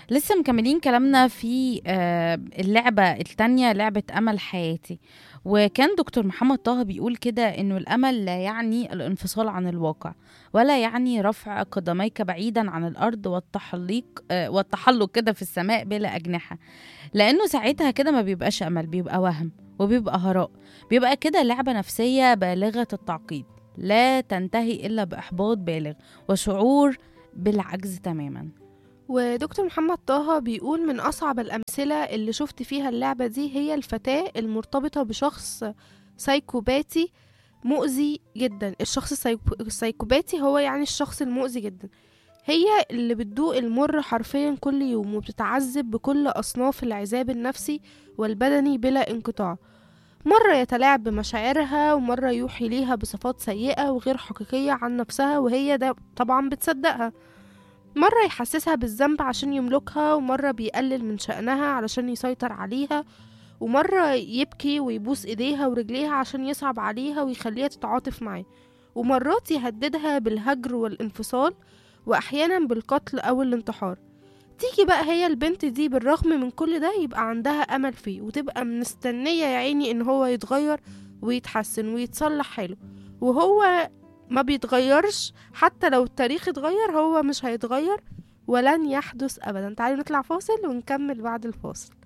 لسه مكملين كلامنا في اللعبة التانية، لعبة أمل حياتي. وكان دكتور محمد طه بيقول كده إنه الأمل لا يعني الانفصال عن الواقع، ولا يعني رفع قدميك بعيدا عن الأرض والتحلق كده في السماء بلا أجنحة. لأنه ساعتها كده ما بيبقاش أمل، بيبقى وهم وبيبقى هراء. بيبقى كده لعبة نفسية بالغة التعقيد، لا تنتهي إلا بإحباط بالغ وشعور بالعجز تماما. ودكتور محمد طه بيقول من أصعب الأمثلة اللي شفت فيها اللعبة دي هي الفتاة المرتبطة بشخص سايكوباتي مؤذي جدا. الشخص السايكوباتي هو يعني الشخص المؤذي جدا. هي اللي بتدوق المر حرفيا كل يوم، وبتتعذب بكل أصناف العذاب النفسي والبدني بلا انقطاع. مرة يتلاعب بمشاعرها، ومرة يوحي ليها بصفات سيئة وغير حقيقية عن نفسها، وهي ده طبعا بتصدقها. مرة يحسسها بالذنب عشان يملكها، ومرة بيقلل من شأنها علشان يسيطر عليها، ومرة يبكي ويبوس ايديها ورجليها عشان يصعب عليها ويخليها تتعاطف معاه، ومرات يهددها بالهجر والانفصال، وأحيانا بالقتل أو الانتحار. تيجي بقى هي البنت دي بالرغم من كل ده يبقى عندها أمل فيه، وتبقى مستنية يا عيني إن هو يتغير ويتحسن ويتصلح حاله، وهو ما بيتغيرش. حتى لو التاريخ اتغير هو مش هيتغير، ولن يحدث أبدا. تعالي نطلع فاصل ونكمل بعد الفاصل.